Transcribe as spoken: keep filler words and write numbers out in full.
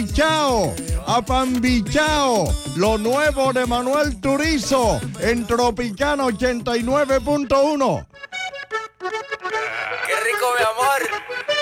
Chao, apambichao, lo nuevo de Manuel Turizo en Tropicana ochenta y nueve punto uno. ¡Qué rico, mi amor!